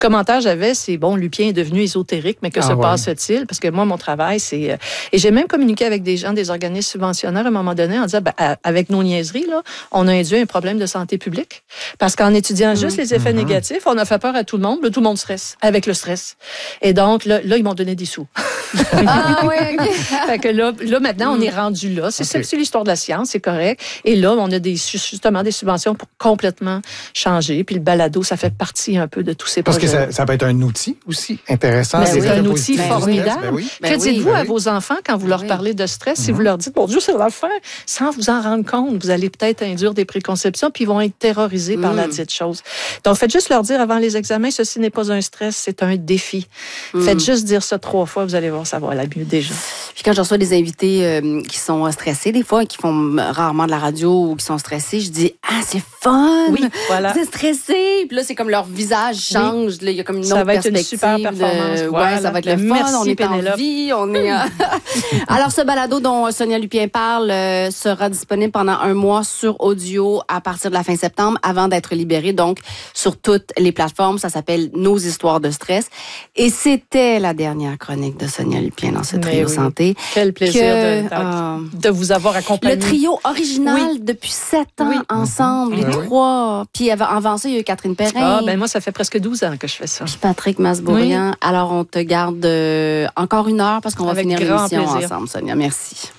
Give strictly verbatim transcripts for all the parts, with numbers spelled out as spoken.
commentaire j'avais, c'est bon, Lupien est devenu ésotérique, mais que Ah se ouais. passe-t-il? Parce que moi, mon travail, c'est... Et j'ai même communiqué avec des gens, des organismes subventionneurs à un moment donné en disant, ben, avec nos niaiseries, là, on a induit un problème de santé publique. Parce qu'en étudiant mmh. juste les effets mmh. négatifs, on a fait peur à tout le monde, tout le monde stresse, avec le stress. Et donc, là, là ils m'ont donné des sous. Ah oui, OK. Fait que là, là maintenant, mmh. on est rendu là. C'est, okay. c'est l'histoire de la science, c'est correct. Et là, on a des, justement des subventions pour complètement changer. Puis le balado, ça fait partie un peu de tous ces Parce projets. Parce que ça, ça peut être un outil aussi intéressant. Ben c'est oui. un outil ben formidable. Ben oui. Que dites-vous ben à oui. vos enfants quand vous ben leur parlez de stress? Mm-hmm. Si vous leur dites, bon Dieu, c'est l'affaire, sans vous en rendre compte, vous allez peut-être induire des préconceptions, puis ils vont être terrorisés mm. par la dite chose. Donc, faites juste leur dire avant les examens, ceci n'est pas un stress, c'est un défi. Mm. Faites juste dire ça trois fois, vous allez voir, ça va aller mieux déjà. Puis quand je reçois des invités euh, qui sont stressés, des fois, qui font rarement de la radio ou qui sont stressés, je dis, ah, c'est fun! Oui, voilà. C'est stressé! Puis là, c'est comme leur visage change. Oui. Là, il y a comme une ça autre va être perspective. Une super performance. De... Voilà. Ouais, ça va être le fun. Merci, on est Pénélope. en vie. On est... Alors, ce balado dont Sonia Lupien parle euh, sera disponible pendant un mois sur audio à partir de la fin septembre avant d'être libéré, donc, sur toutes les plateformes. Ça s'appelle Nos histoires de stress. Et c'était la dernière chronique de Sonia Lupien dans ce trio oui. santé. Quel plaisir que, de, euh, de vous avoir accompagné. Le trio original oui. depuis sept ans oui. ensemble, mm-hmm. les oui. trois. Puis avant ça, il y a eu Catherine Perrin. Ah, ben moi, ça fait presque douze ans que je fais ça. Puis Patrick Masbourian. Oui. Alors, on te garde euh, encore une heure parce qu'on va Avec finir l'émission plaisir. ensemble, Sonia. Merci.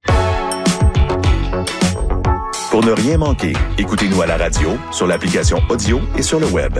Pour ne rien manquer, écoutez-nous à la radio, sur l'application audio et sur le web.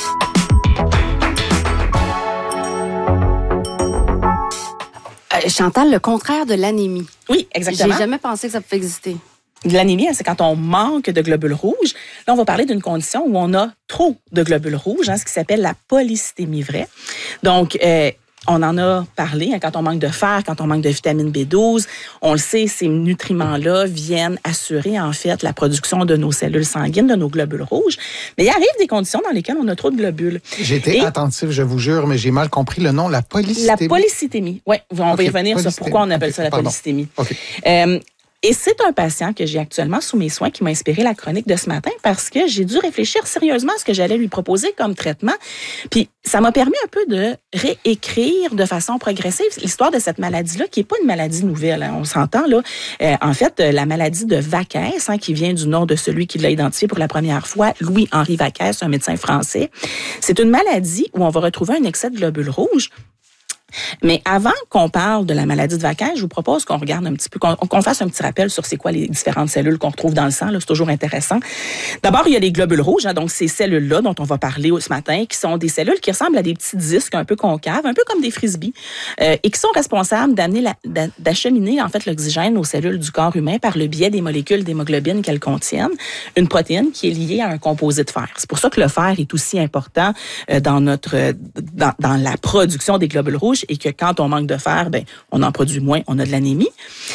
Euh, Chantal, le contraire de l'anémie. Oui, exactement. J'ai jamais pensé que ça pouvait exister. L'anémie, c'est quand on manque de globules rouges. Là, on va parler d'une condition où on a trop de globules rouges, hein, ce qui s'appelle la polycythémie vraie. Donc, euh, on en a parlé, hein, quand on manque de fer, quand on manque de vitamine B douze. On le sait, ces nutriments-là viennent assurer, en fait, la production de nos cellules sanguines, de nos globules rouges. Mais il arrive des conditions dans lesquelles on a trop de globules. J'ai été Et attentif, je vous jure, mais j'ai mal compris le nom, la polycythémie. La polycythémie, oui. On okay, va y revenir sur pourquoi on appelle okay, ça la pardon. polycythémie. Okay. Euh, Et c'est un patient que j'ai actuellement sous mes soins qui m'a inspiré la chronique de ce matin parce que j'ai dû réfléchir sérieusement à ce que j'allais lui proposer comme traitement. Puis ça m'a permis un peu de réécrire de façon progressive l'histoire de cette maladie-là, qui n'est pas une maladie nouvelle, hein, on s'entend là. Euh, en fait, la maladie de Vaquès, hein, qui vient du nom de celui qui l'a identifié pour la première fois, Louis-Henri Vaquès, un médecin français. C'est une maladie où on va retrouver un excès de globules rouges. Mais avant qu'on parle de la maladie de Vaquès, je vous propose qu'on regarde un petit peu, qu'on, qu'on fasse un petit rappel sur c'est quoi les différentes cellules qu'on retrouve dans le sang. Là, c'est toujours intéressant. D'abord, il y a les globules rouges, hein, donc ces cellules-là dont on va parler ce matin, qui sont des cellules qui ressemblent à des petits disques un peu concaves, un peu comme des frisbees, euh, et qui sont responsables d'amener la, d'acheminer en fait l'oxygène aux cellules du corps humain par le biais des molécules d'hémoglobine qu'elles contiennent, une protéine qui est liée à un composé de fer. C'est pour ça que le fer est aussi important euh, dans notre dans, dans la production des globules rouges. Et que quand on manque de fer, ben, on en produit moins, on a de l'anémie.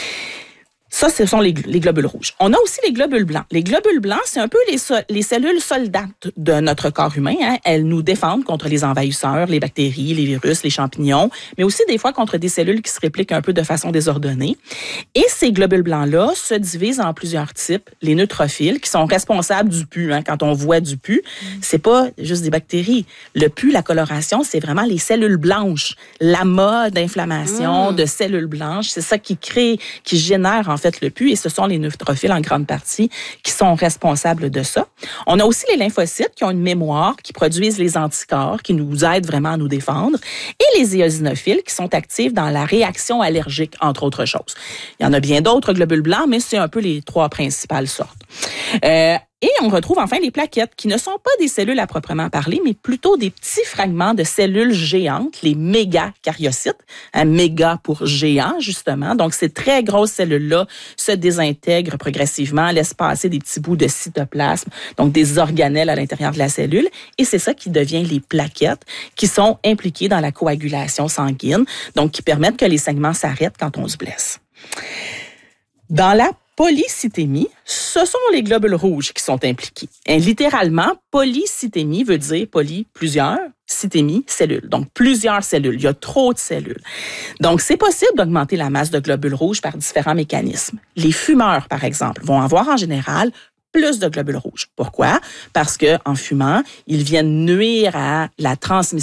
Ça, ce sont les, les globules rouges. On a aussi les globules blancs. Les globules blancs, c'est un peu les, so- les cellules soldats de notre corps humain. Hein. Elles nous défendent contre les envahisseurs, les bactéries, les virus, les champignons, mais aussi des fois contre des cellules qui se répliquent un peu de façon désordonnée. Et ces globules blancs-là se divisent en plusieurs types. Les neutrophiles, qui sont responsables du pus. Hein. Quand on voit du pus, mmh. c'est pas juste des bactéries. Le pus, la coloration, c'est vraiment les cellules blanches. L'amas d'inflammation mmh. de cellules blanches, c'est ça qui crée, qui génère en fait le pus, et ce sont les neutrophiles en grande partie qui sont responsables de ça. On a aussi les lymphocytes qui ont une mémoire, qui produisent les anticorps, qui nous aident vraiment à nous défendre, et les éosinophiles qui sont actifs dans la réaction allergique, entre autres choses. Il y en a bien d'autres globules blancs, mais c'est un peu les trois principales sortes. Euh, Et on retrouve enfin les plaquettes, qui ne sont pas des cellules à proprement parler, mais plutôt des petits fragments de cellules géantes, les mégacaryocytes, un méga pour géant, justement. Donc, ces très grosses cellules-là se désintègrent progressivement, laissent passer des petits bouts de cytoplasme, donc des organelles à l'intérieur de la cellule, et c'est ça qui devient les plaquettes, qui sont impliquées dans la coagulation sanguine, donc qui permettent que les saignements s'arrêtent quand on se blesse. Dans la polycythémie, ce sont les globules rouges qui sont impliqués. Et littéralement, polycythémie veut dire poly, plusieurs, cythémie, cellules. Donc, plusieurs cellules. Il y a trop de cellules. Donc, c'est possible d'augmenter la masse de globules rouges par différents mécanismes. Les fumeurs, par exemple, vont avoir en général plus de globules rouges. Pourquoi? Parce que en fumant, ils viennent nuire à la transmission